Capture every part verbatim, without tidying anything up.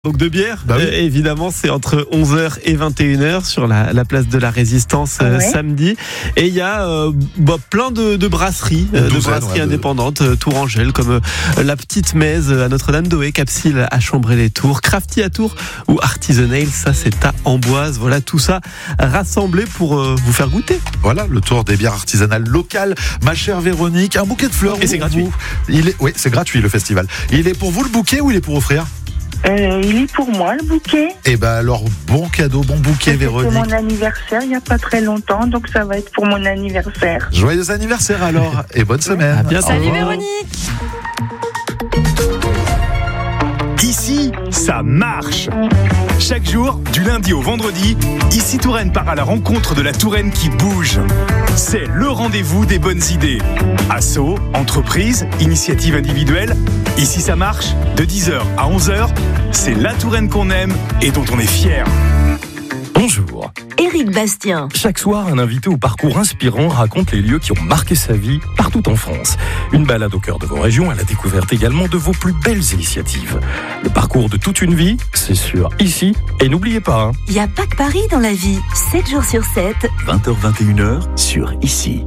Donc de bière, bah oui. euh, évidemment, c'est entre onze heures et vingt et une heures sur la, la place de la Résistance euh, ouais. samedi. Et il y a euh, bah, plein de, de brasseries, euh, de douzaine, brasseries ouais, de... indépendantes, euh, Tourangelle, comme euh, la Petite Mèze à Notre-Dame-d'Oé, Capsule à Chambray-les-Tours, Crafty à Tours ou Artisanale, ça c'est à Amboise. Voilà, tout ça rassemblé pour euh, vous faire goûter. Voilà, le tour des bières artisanales locales. Ma chère Véronique, un bouquet de fleurs. Et c'est gratuit. Vous. Il est... Oui, c'est gratuit le festival. Il est pour vous le bouquet ou il est pour offrir ? Euh, il est pour moi le bouquet. Eh ben alors, bon cadeau, bon bouquet, Véronique. C'était mon anniversaire il n'y a pas très longtemps, donc ça va être pour mon anniversaire. Joyeux anniversaire alors, et bonne semaine. À bientôt. Salut Véronique. Ici, ça marche. Chaque jour, du lundi au vendredi, Ici Touraine part à la rencontre de la Touraine qui bouge. C'est le rendez-vous des bonnes idées. Assos, entreprises, initiatives individuelles. Ici ça marche, de dix heures à onze heures, c'est la Touraine qu'on aime et dont on est fier. Bonjour. Éric Bastien. Chaque soir, un invité au parcours inspirant raconte les lieux qui ont marqué sa vie partout en France. Une balade au cœur de vos régions à la découverte également de vos plus belles initiatives. Le parcours de toute une vie, c'est sur Ici. Et n'oubliez pas, hein, Il n'y a pas que Paris dans la vie. sept jours sur sept. vingt heures vingt et une heures sur Ici.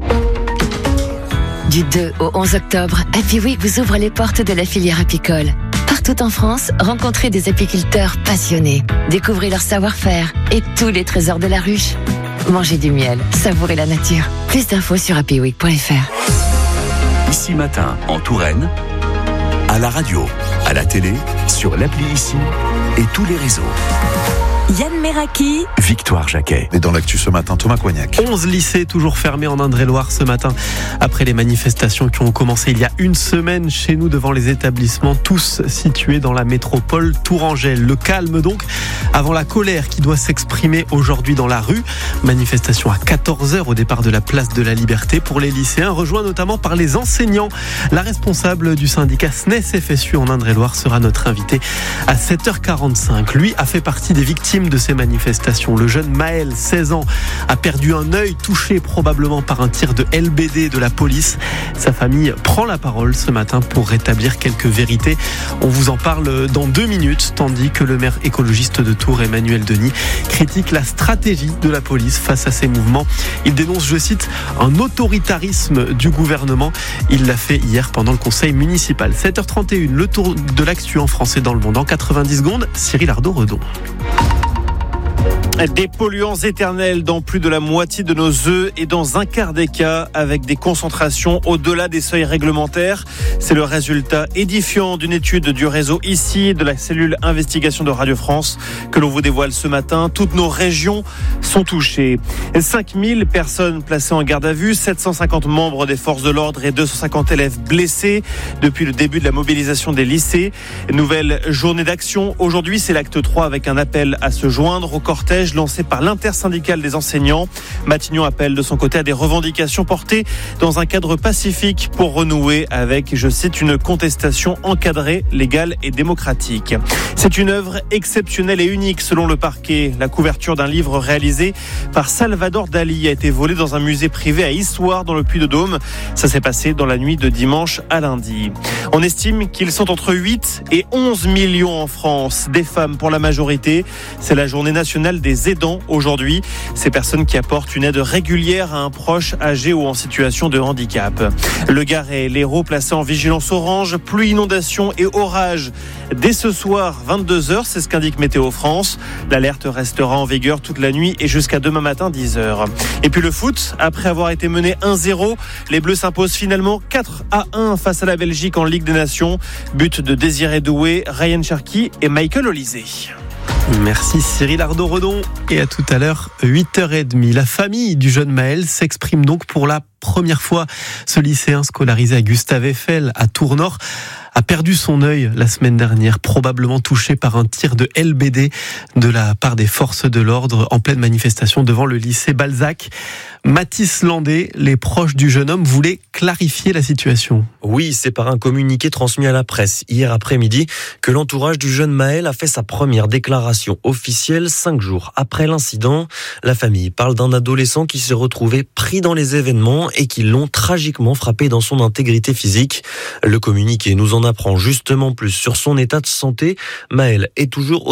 Du deux au onze octobre, Happy Week vous ouvre les portes de la filière apicole. Partout en France, rencontrez des apiculteurs passionnés. Découvrez leur savoir-faire et tous les trésors de la ruche. Mangez du miel, savourez la nature. Plus d'infos sur happy week point f r. Ici Matin en Touraine, à la radio, à la télé, sur l'appli Ici et tous les réseaux. Yann Meraki. Victoire Jacquet. Et dans l'actu ce matin, Thomas Coignac. onze lycées toujours fermés en Indre-et-Loire ce matin après les manifestations qui ont commencé il y a une semaine chez nous devant les établissements, tous situés dans la métropole tourangelle. Le calme donc avant la colère qui doit s'exprimer aujourd'hui dans la rue. Manifestation à quatorze heures au départ de la place de la Liberté pour les lycéens, rejoint notamment par les enseignants. La responsable du syndicat S N E S F S U en Indre-et-Loire sera notre invitée à sept heures quarante-cinq. Lui a fait partie des victimes de ces manifestations. Le jeune Maël, seize ans, a perdu un œil touché probablement par un tir de L B D de la police. Sa famille prend la parole ce matin pour rétablir quelques vérités. On vous en parle dans deux minutes, tandis que le maire écologiste de Tours, Emmanuel Denis, critique la stratégie de la police face à ces mouvements. Il dénonce, je cite, un autoritarisme du gouvernement. Il l'a fait hier pendant le conseil municipal. sept heures trente et une, le tour de l'actu en français dans le monde. En quatre-vingt-dix secondes, Cyril Ardo-Redon. Des polluants éternels dans plus de la moitié de nos œufs et dans un quart des cas avec des concentrations au-delà des seuils réglementaires. C'est le résultat édifiant d'une étude du réseau Ici, de la cellule investigation de Radio France que l'on vous dévoile ce matin. Toutes nos régions sont touchées. cinq mille personnes placées en garde à vue, sept cent cinquante membres des forces de l'ordre et deux cent cinquante élèves blessés depuis le début de la mobilisation des lycées. Nouvelle journée d'action. Aujourd'hui, c'est l'acte trois avec un appel à se joindre au cortège lancé par l'intersyndicale des enseignants. Matignon appelle de son côté à des revendications portées dans un cadre pacifique pour renouer avec, je cite, une contestation encadrée, légale et démocratique. C'est une œuvre exceptionnelle et unique selon le parquet. La couverture d'un livre réalisé par Salvador Dali a été volée dans un musée privé à Issoire dans le Puy-de-Dôme. Ça s'est passé dans la nuit de dimanche à lundi. On estime qu'ils sont entre huit et onze millions en France, des femmes pour la majorité. C'est la journée nationale des aidants aujourd'hui, ces personnes qui apportent une aide régulière à un proche âgé ou en situation de handicap. Le Gard et l'Hérault placés en vigilance orange, pluie, inondation et orage. Dès ce soir, vingt-deux heures, c'est ce qu'indique Météo France. L'alerte restera en vigueur toute la nuit et jusqu'à demain matin, dix heures. Et puis le foot, après avoir été mené un zéro, les Bleus s'imposent finalement quatre à un face à la Belgique en Ligue des Nations. But de Désiré Doué, Ryan Cherki et Michael Olysée. Merci Cyril Ardo-Redon et à tout à l'heure, huit heures trente. La famille du jeune Maël s'exprime donc pour la première fois. Ce lycéen scolarisé à Gustave Eiffel à Tours-Nord a perdu son œil la semaine dernière, probablement touché par un tir de L B D de la part des forces de l'ordre en pleine manifestation devant le lycée Balzac. Mathis Landé, les proches du jeune homme voulaient clarifier la situation. Oui, c'est par un communiqué transmis à la presse hier après-midi que l'entourage du jeune Maël a fait sa première déclaration officielle cinq jours après l'incident. La famille parle d'un adolescent qui s'est retrouvé pris dans les événements et qui l'ont tragiquement frappé dans son intégrité physique. Le communiqué nous en en apprend justement plus sur son état de santé. Maël est toujours